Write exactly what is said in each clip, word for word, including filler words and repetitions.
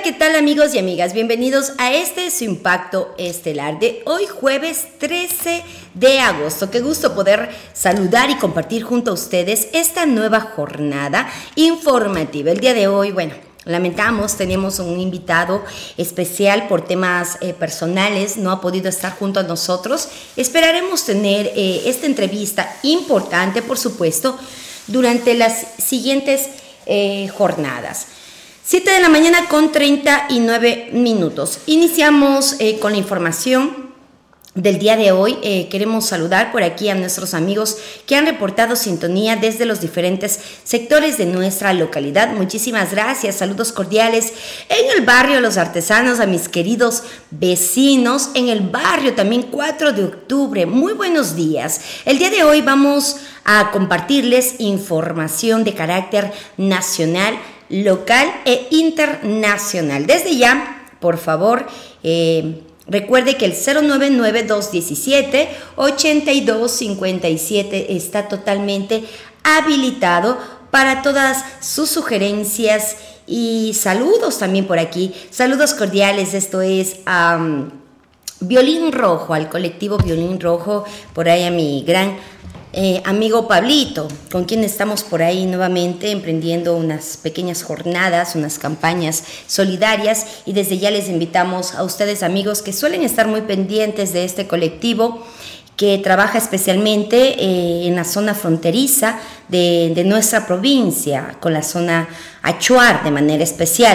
¿qué tal amigos y amigas? Bienvenidos a este su Impacto Estelar de hoy jueves trece de agosto. Qué gusto poder saludar y compartir junto a ustedes esta nueva jornada informativa. El día de hoy, bueno, lamentamos, tenemos un invitado especial por temas eh, personales, no ha podido estar junto a nosotros. Esperaremos tener eh, esta entrevista importante, por supuesto, durante las siguientes eh, jornadas. siete de la mañana con treinta y nueve minutos. Iniciamos eh, con la información del día de hoy. Eh, queremos saludar por aquí a nuestros amigos que han reportado sintonía desde los diferentes sectores de nuestra localidad. Muchísimas gracias, saludos cordiales en el barrio Los Artesanos, a mis queridos vecinos, en el barrio también cuatro de octubre. Muy buenos días. El día de hoy vamos a compartirles información de carácter nacional, local e internacional. Desde ya, por favor, eh, recuerde que el cero nueve nueve dos diecisiete ochenta y dos cincuenta y siete está totalmente habilitado para todas sus sugerencias y saludos también por aquí. Saludos cordiales, esto es um, Violín Rojo, al colectivo Violín Rojo, por ahí a mi gran Eh, amigo Pablito, con quien estamos por ahí nuevamente emprendiendo unas pequeñas jornadas, unas campañas solidarias, y desde ya les invitamos a ustedes amigos que suelen estar muy pendientes de este colectivo que trabaja especialmente eh, en la zona fronteriza de, de nuestra provincia, con la zona Achuar de manera especial.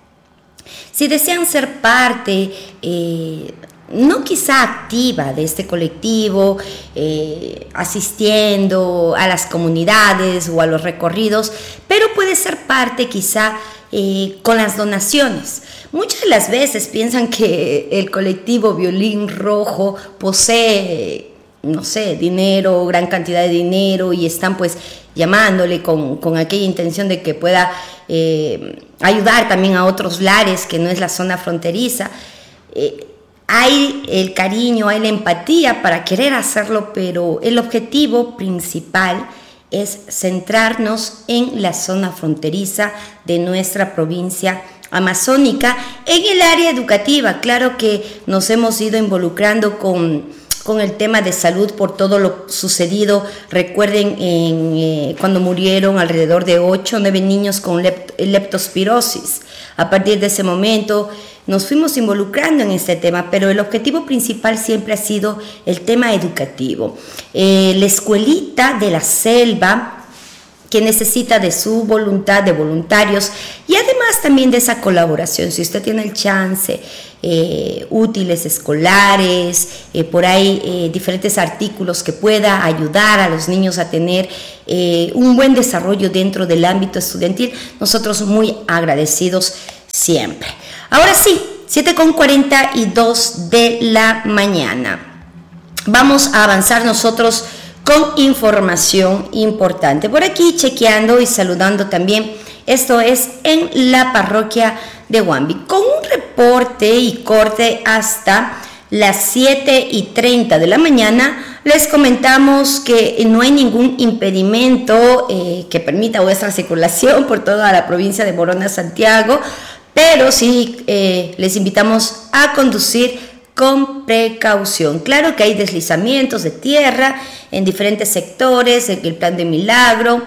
Si desean ser parte eh, no quizá activa de este colectivo, eh, asistiendo a las comunidades o a los recorridos, pero puede ser parte quizá eh, con las donaciones. Muchas de las veces piensan que el colectivo Violín Rojo posee, no sé, dinero, gran cantidad de dinero, y están pues llamándole con, con aquella intención de que pueda eh, ayudar también a otros lares que no es la zona fronteriza. Eh, Hay el cariño, hay la empatía para querer hacerlo, pero el objetivo principal es centrarnos en la zona fronteriza de nuestra provincia amazónica, en el área educativa. Claro que nos hemos ido involucrando con, con el tema de salud por todo lo sucedido. Recuerden en, eh, cuando murieron alrededor de ocho o nueve niños con lept- leptospirosis. A partir de ese momento nos fuimos involucrando en este tema, pero el objetivo principal siempre ha sido el tema educativo. Eh, la escuelita de la selva, que necesita de su voluntad, de voluntarios, y además también de esa colaboración. Si usted tiene el chance, eh, útiles escolares, eh, por ahí eh, diferentes artículos que pueda ayudar a los niños a tener eh, un buen desarrollo dentro del ámbito estudiantil, nosotros muy agradecidos siempre. Ahora sí, siete con cuarenta y dos de la mañana. Vamos a avanzar nosotros con información importante. Por aquí chequeando y saludando también, esto es en la parroquia de Huambi, con un reporte y corte hasta las siete y treinta de la mañana. Les comentamos que no hay ningún impedimento eh, que permita vuestra circulación por toda la provincia de Morona, Santiago, pero sí eh, les invitamos a conducir con precaución. Claro que hay deslizamientos de tierra en diferentes sectores, en el Plan de Milagro,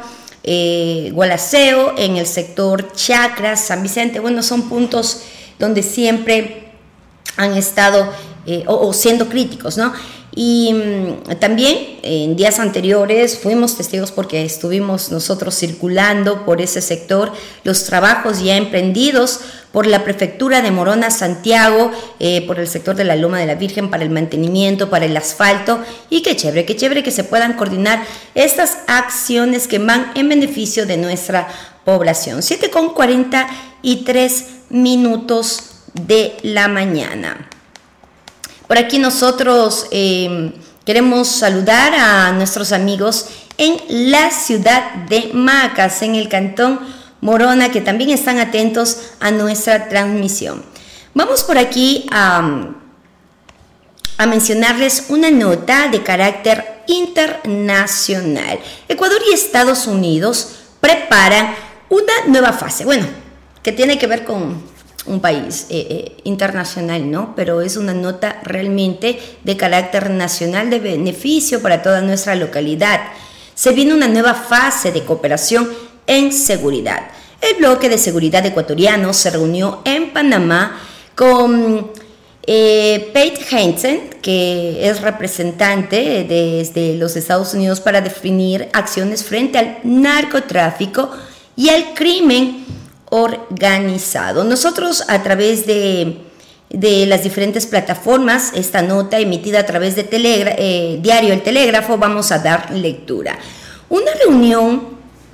eh, Gualaceo, en el sector Chacras, San Vicente. Bueno, son puntos donde siempre han estado eh, o, o siendo críticos, ¿no? Y mmm, también en días anteriores fuimos testigos, porque estuvimos nosotros circulando por ese sector, los trabajos ya emprendidos por la prefectura de Morona, Santiago, eh, por el sector de la Loma de la Virgen, para el mantenimiento, para el asfalto. Y qué chévere, qué chévere que se puedan coordinar estas acciones que van en beneficio de nuestra población. siete con cuarenta y tres minutos de la mañana. Por aquí nosotros eh, queremos saludar a nuestros amigos en la ciudad de Macas, en el cantón Morona, que también están atentos a nuestra transmisión. Vamos por aquí a, a mencionarles una nota de carácter internacional. Ecuador y Estados Unidos preparan una nueva fase, bueno, que tiene que ver con un país eh, eh, internacional, ¿no? Pero es una nota realmente de carácter nacional de beneficio para toda nuestra localidad. Se viene una nueva fase de cooperación en seguridad. El bloque de seguridad ecuatoriano se reunió en Panamá con eh, Pete Hansen, que es representante desde los Estados Unidos para definir acciones frente al narcotráfico y al crimen organizado. Nosotros, a través de, de las diferentes plataformas, esta nota emitida a través de Telegra, eh, Diario El Telégrafo, vamos a dar lectura. Una reunión,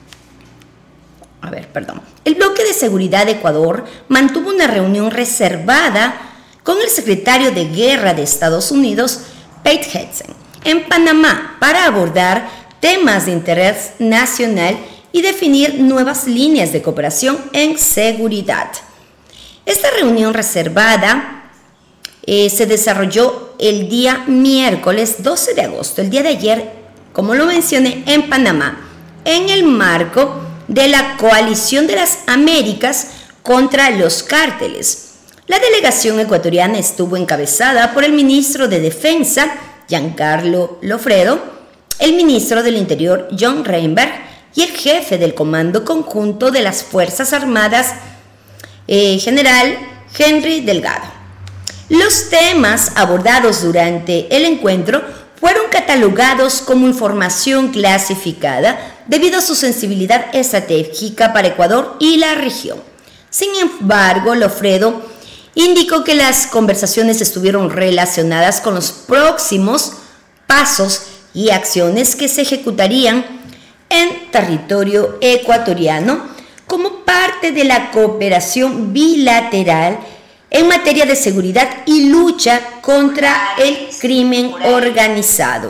a ver, perdón. El bloque de seguridad de Ecuador mantuvo una reunión reservada con el secretario de Guerra de Estados Unidos, Pete Hansen, en Panamá para abordar temas de interés nacional y definir nuevas líneas de cooperación en seguridad. Esta reunión reservada eh, se desarrolló el día miércoles doce de agosto, el día de ayer, como lo mencioné, en Panamá, en el marco de la Coalición de las Américas contra los cárteles. La delegación ecuatoriana estuvo encabezada por el ministro de Defensa, Giancarlo Lofredo, el ministro del Interior, John Reinberg, y el jefe del Comando Conjunto de las Fuerzas Armadas, eh, general Henry Delgado. Los temas abordados durante el encuentro fueron catalogados como información clasificada debido a su sensibilidad estratégica para Ecuador y la región. Sin embargo, Lofredo indicó que las conversaciones estuvieron relacionadas con los próximos pasos y acciones que se ejecutarían en territorio ecuatoriano como parte de la cooperación bilateral en materia de seguridad y lucha contra el crimen organizado.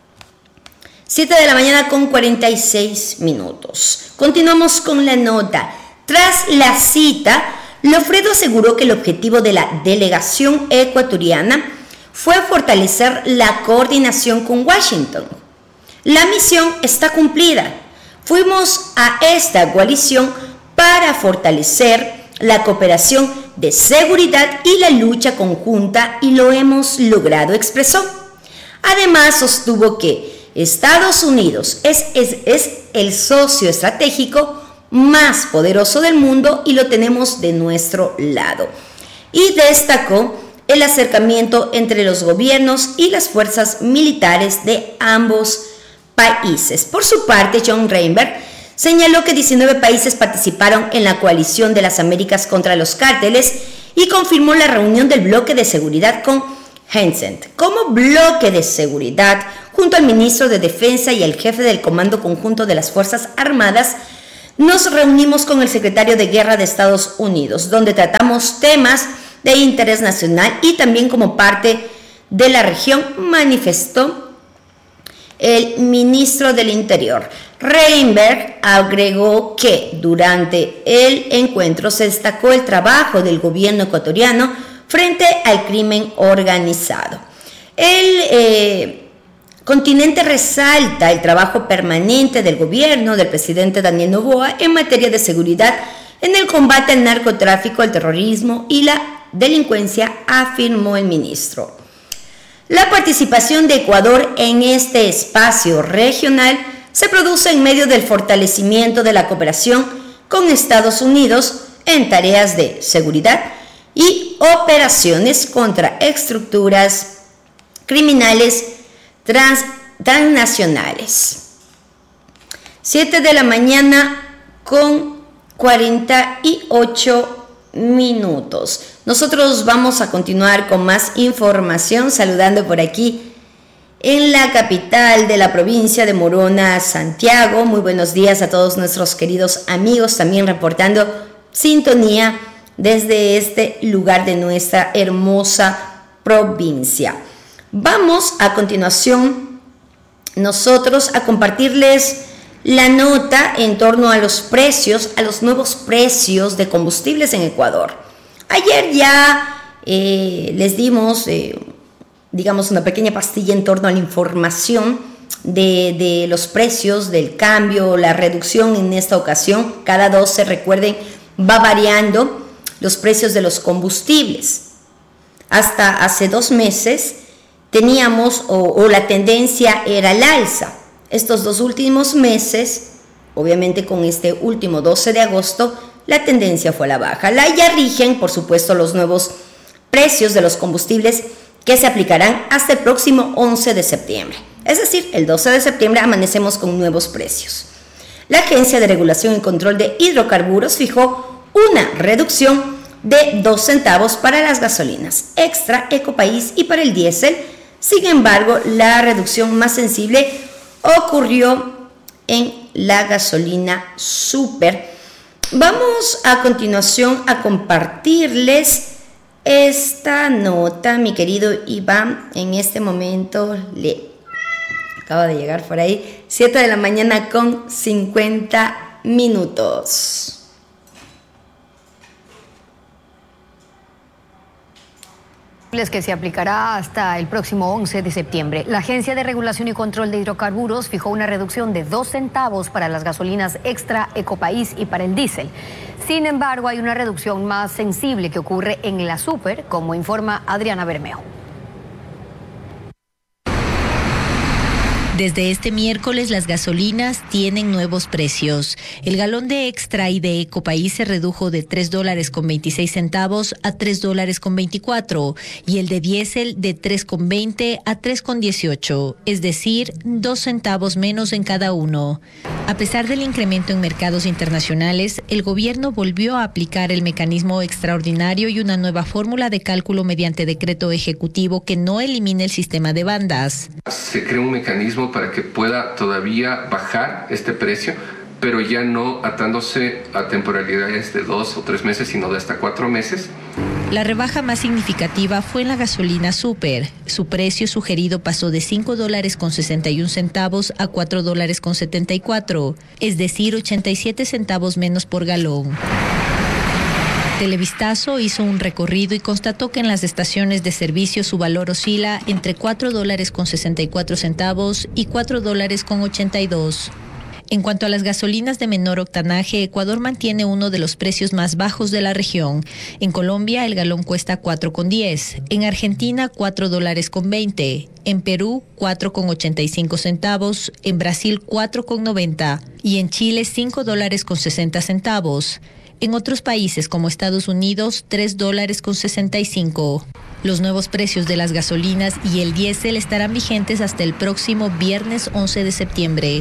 siete de la mañana con cuarenta y seis minutos. Continuamos con la nota. Tras la cita, Lofredo aseguró que el objetivo de la delegación ecuatoriana fue fortalecer la coordinación con Washington. La misión está cumplida. Fuimos a esta coalición para fortalecer la cooperación de seguridad y la lucha conjunta y lo hemos logrado, expresó. Además, sostuvo que Estados Unidos es, es, es el socio estratégico más poderoso del mundo y lo tenemos de nuestro lado. Y destacó el acercamiento entre los gobiernos y las fuerzas militares de ambos países. Por su parte, John Reinberg señaló que diecinueve países participaron en la coalición de las Américas contra los cárteles y confirmó la reunión del bloque de seguridad con Hansen. Como bloque de seguridad, junto al ministro de Defensa y el jefe del Comando Conjunto de las Fuerzas Armadas, nos reunimos con el secretario de Guerra de Estados Unidos, donde tratamos temas de interés nacional y también como parte de la región, manifestó el ministro del Interior. Reinberg agregó que durante el encuentro se destacó el trabajo del gobierno ecuatoriano frente al crimen organizado. El eh, continente resalta el trabajo permanente del gobierno del presidente Daniel Noboa en materia de seguridad en el combate al narcotráfico, al terrorismo y la delincuencia, afirmó el ministro. La participación de Ecuador en este espacio regional se produce en medio del fortalecimiento de la cooperación con Estados Unidos en tareas de seguridad y operaciones contra estructuras criminales trans, transnacionales. siete de la mañana con cuarenta y ocho minutos. Nosotros vamos a continuar con más información, saludando por aquí en la capital de la provincia de Morona, Santiago. Muy buenos días a todos nuestros queridos amigos, también reportando sintonía desde este lugar de nuestra hermosa provincia. Vamos a continuación nosotros a compartirles la nota en torno a los precios, a los nuevos precios de combustibles en Ecuador. Ayer ya eh, les dimos, eh, digamos, una pequeña pastilla en torno a la información de, de los precios, del cambio, la reducción en esta ocasión. Cada doce, recuerden, va variando los precios de los combustibles. Hasta hace dos meses teníamos o, o la tendencia era al alza. Estos dos últimos meses, obviamente con este último doce de agosto, la tendencia fue a la baja. La ya rigen, por supuesto, los nuevos precios de los combustibles que se aplicarán hasta el próximo once de septiembre. Es decir, el doce de septiembre amanecemos con nuevos precios. La Agencia de Regulación y Control de Hidrocarburos fijó una reducción de dos centavos para las gasolinas Extra, Ecopaís y para el diésel. Sin embargo, la reducción más sensible ocurrió en la gasolina Super. Vamos a continuación a compartirles esta nota, mi querido Iván. En este momento le acaba de llegar por ahí, siete de la mañana con cincuenta minutos. Que se aplicará hasta el próximo once de septiembre. La Agencia de Regulación y Control de Hidrocarburos fijó una reducción de dos centavos para las gasolinas Extra, Ecopaís y para el diésel. Sin embargo, hay una reducción más sensible que ocurre en la Super, como informa Adriana Bermejo. Desde este miércoles las gasolinas tienen nuevos precios. El galón de Extra y de Ecopaís se redujo de tres dólares con veintiséis centavos a tres dólares con veinticuatro y el de diésel de tres con veinte a tres con dieciocho, es decir, dos centavos menos en cada uno. A pesar del incremento en mercados internacionales, el gobierno volvió a aplicar el mecanismo extraordinario y una nueva fórmula de cálculo mediante decreto ejecutivo que no elimina el sistema de bandas. Se crea un mecanismo para que pueda todavía bajar este precio, pero ya no atándose a temporalidades de dos o tres meses, sino de hasta cuatro meses. La rebaja más significativa fue en la gasolina Super. Su precio sugerido pasó de cinco dólares con sesenta y un centavos a cuatro dólares con setenta y cuatro, es decir, ochenta y siete centavos menos por galón. Televistazo hizo un recorrido y constató que en las estaciones de servicio su valor oscila entre cuatro dólares con sesenta y cuatro centavos y cuatro dólares con ochenta y dos. En cuanto a las gasolinas de menor octanaje, Ecuador mantiene uno de los precios más bajos de la región. En Colombia el galón cuesta cuatro con diez, en Argentina cuatro dólares con veinte, en Perú cuatro con ochenta y cinco centavos, en Brasil cuatro con noventa y en Chile cinco dólares con sesenta centavos. En otros países como Estados Unidos, tres dólares con sesenta y cinco. Los nuevos precios de las gasolinas y el diésel estarán vigentes hasta el próximo viernes once de septiembre.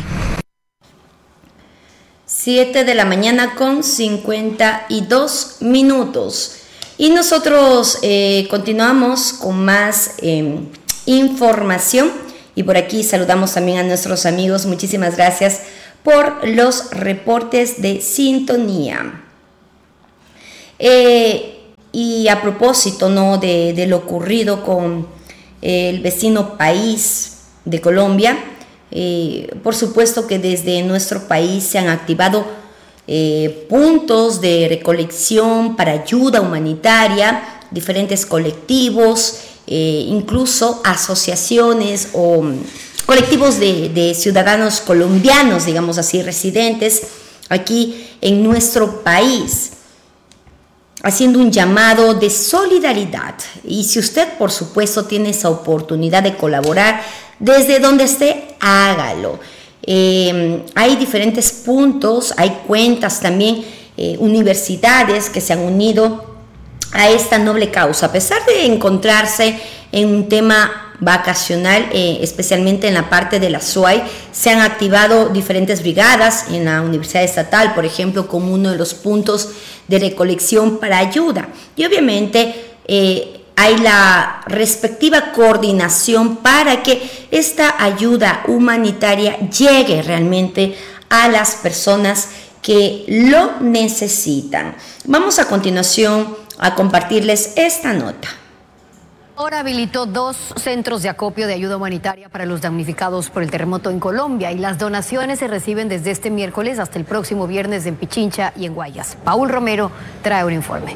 siete de la mañana con cincuenta y dos minutos. Y nosotros eh, continuamos con más eh, información. Y por aquí saludamos también a nuestros amigos. Muchísimas gracias por los reportes de sintonía. Eh, y a propósito, ¿no?, de, de lo ocurrido con el vecino país de Colombia, eh, por supuesto que desde nuestro país se han activado eh, puntos de recolección para ayuda humanitaria, diferentes colectivos, eh, incluso asociaciones o colectivos de, de ciudadanos colombianos, digamos así, residentes aquí en nuestro país, haciendo un llamado de solidaridad. Y si usted, por supuesto, tiene esa oportunidad de colaborar, desde donde esté, hágalo. Eh, hay diferentes puntos, hay cuentas también, eh, universidades que se han unido a esta noble causa. A pesar de encontrarse en un tema vacacional, eh, especialmente en la parte de la S U A Y, se han activado diferentes brigadas en la Universidad Estatal, por ejemplo, como uno de los puntos de recolección para ayuda. Y obviamente eh, hay la respectiva coordinación para que esta ayuda humanitaria llegue realmente a las personas que lo necesitan. Vamos a continuación a compartirles esta nota. Ahora habilitó dos centros de acopio de ayuda humanitaria para los damnificados por el terremoto en Colombia y las donaciones se reciben desde este miércoles hasta el próximo viernes en Pichincha y en Guayas. Paul Romero trae un informe.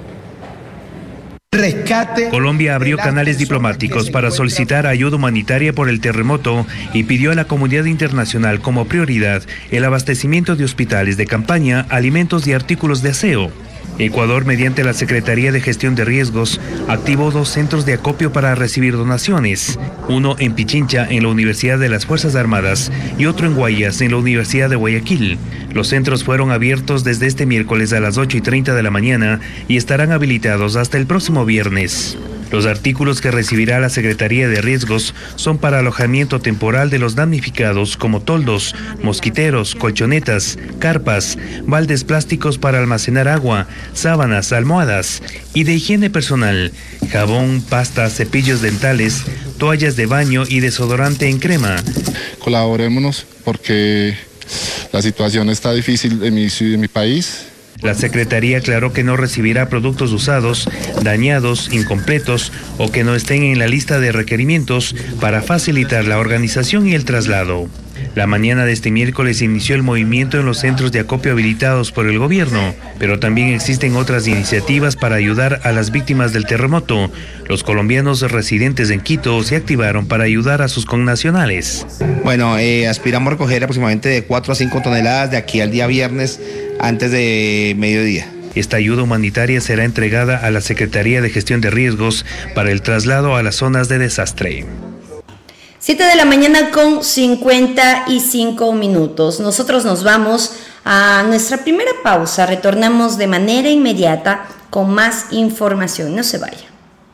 Rescate. Colombia abrió canales diplomáticos para solicitar ayuda humanitaria por el terremoto y pidió a la comunidad internacional como prioridad el abastecimiento de hospitales de campaña, alimentos y artículos de aseo. Ecuador, mediante la Secretaría de Gestión de Riesgos, activó dos centros de acopio para recibir donaciones, uno en Pichincha, en la Universidad de las Fuerzas Armadas, y otro en Guayas, en la Universidad de Guayaquil. Los centros fueron abiertos desde este miércoles a las ocho y treinta de la mañana y estarán habilitados hasta el próximo viernes. Los artículos que recibirá la Secretaría de Riesgos son para alojamiento temporal de los damnificados, como toldos, mosquiteros, colchonetas, carpas, baldes plásticos para almacenar agua, sábanas, almohadas, y de higiene personal, jabón, pasta, cepillos dentales, toallas de baño y desodorante en crema. Colaborémonos porque la situación está difícil en mi, en mi país. La Secretaría aclaró que no recibirá productos usados, dañados, incompletos o que no estén en la lista de requerimientos para facilitar la organización y el traslado. La mañana de este miércoles inició el movimiento en los centros de acopio habilitados por el gobierno, pero también existen otras iniciativas para ayudar a las víctimas del terremoto. Los colombianos residentes en Quito se activaron para ayudar a sus connacionales. Bueno, eh, aspiramos a recoger aproximadamente de cuatro a cinco toneladas de aquí al día viernes antes de mediodía. Esta ayuda humanitaria será entregada a la Secretaría de Gestión de Riesgos para el traslado a las zonas de desastre. siete de la mañana con cincuenta y cinco minutos. Nosotros nos vamos a nuestra primera pausa. Retornamos de manera inmediata con más información. No se vaya.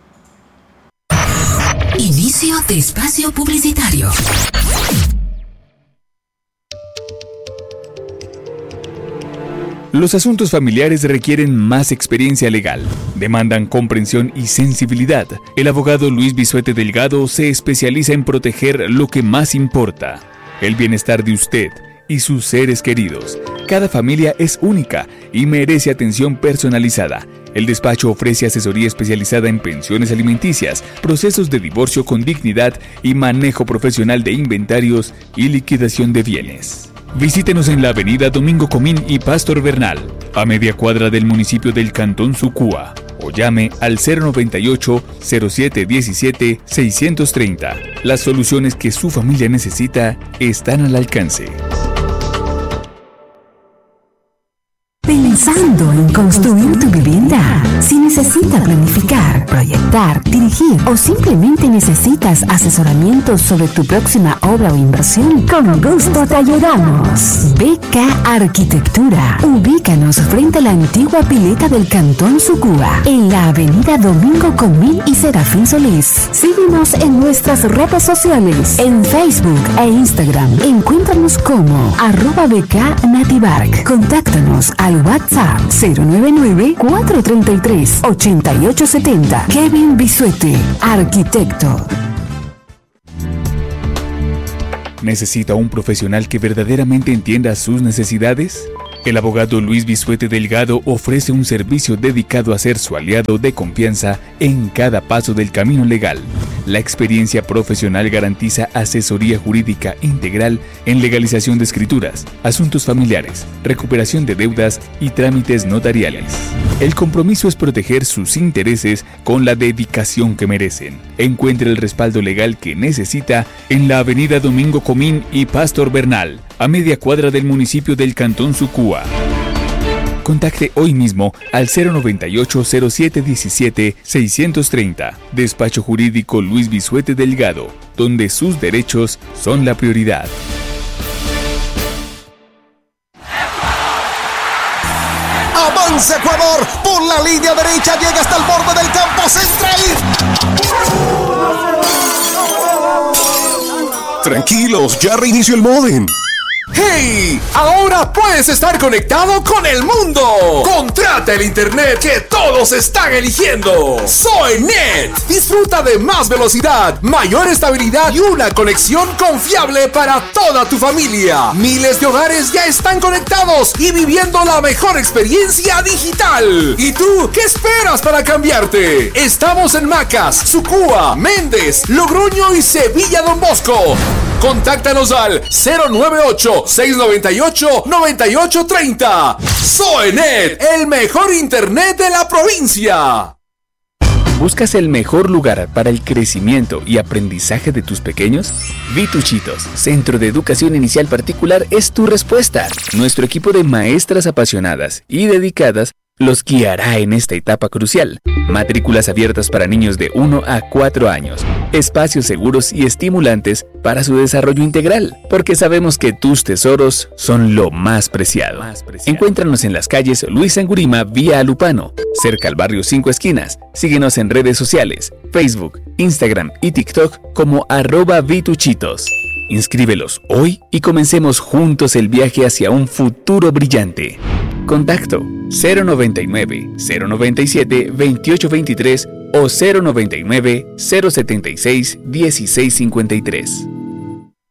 Inicio de espacio publicitario. Los asuntos familiares requieren más experiencia legal, demandan comprensión y sensibilidad. El abogado Luis Bisuete Delgado se especializa en proteger lo que más importa, el bienestar de usted y sus seres queridos. Cada familia es única y merece atención personalizada. El despacho ofrece asesoría especializada en pensiones alimenticias, procesos de divorcio con dignidad y manejo profesional de inventarios y liquidación de bienes. Visítenos en la avenida Domingo Comín y Pastor Bernal, a media cuadra del municipio del Cantón Sucúa, o llame al cero noventa y ocho, cero siete diecisiete, seiscientos treinta. Las soluciones que su familia necesita están al alcance. Pensando en construir tu vivienda. Si necesitas planificar, proyectar, dirigir o simplemente necesitas asesoramiento sobre tu próxima obra o inversión, con gusto te ayudamos. B K Arquitectura. Ubícanos frente a la antigua pileta del Cantón Sucúa, en la avenida Domingo Comín y Serafín Solís. Síguenos en nuestras redes sociales, en Facebook e Instagram. Encuéntranos como arroba B K Nativark. Contáctanos al WhatsApp cero nueve nueve, cuatro tres tres, ocho ocho siete cero. Kevin Bisuete, arquitecto. ¿Necesita un profesional que verdaderamente entienda sus necesidades? El abogado Luis Bisuete Delgado ofrece un servicio dedicado a ser su aliado de confianza en cada paso del camino legal. La experiencia profesional garantiza asesoría jurídica integral en legalización de escrituras, asuntos familiares, recuperación de deudas y trámites notariales. El compromiso es proteger sus intereses con la dedicación que merecen. Encuentre el respaldo legal que necesita en la avenida Domingo Comín y Pastor Bernal, a media cuadra del municipio del Cantón Sucúa. Contacte hoy mismo al cero noventa y ocho, cero siete diecisiete, seiscientos treinta. Despacho Jurídico Luis Bisuete Delgado, donde sus derechos son la prioridad. Avanza Ecuador, por la línea derecha llega hasta el borde del campo central. Tranquilos, ya reinició el módem. ¡Hey! Ahora puedes estar conectado con el mundo. Contrata el internet que todos están eligiendo. SoyNet. Disfruta de más velocidad, mayor estabilidad y una conexión confiable para toda tu familia. Miles de hogares ya están conectados y viviendo la mejor experiencia digital. ¿Y tú qué esperas para cambiarte? Estamos en Macas, Sucúa, Méndez, Logroño y Sevilla Don Bosco. Contáctanos al cero nueve ocho, seis nueve ocho, nueve ocho tres cero. SoyNet, el mejor internet de la provincia. ¿Buscas el mejor lugar para el crecimiento y aprendizaje de tus pequeños? Vituchitos, Centro de Educación Inicial Particular, es tu respuesta. Nuestro equipo de maestras apasionadas y dedicadas los guiará en esta etapa crucial. Matrículas abiertas para niños de uno a cuatro años. Espacios seguros y estimulantes para su desarrollo integral, porque sabemos que tus tesoros son lo más preciado. Más preciado. Encuéntranos en las calles Luis Angurima vía Alupano, cerca al barrio Cinco Esquinas. Síguenos en redes sociales, Facebook, Instagram y TikTok como arroba vituchitos. Inscríbelos hoy y comencemos juntos el viaje hacia un futuro brillante. Contacto cero noventa y nueve, cero noventa y siete, veintiocho veintitrés o cero noventa y nueve, cero setenta y seis, dieciséis cincuenta y tres.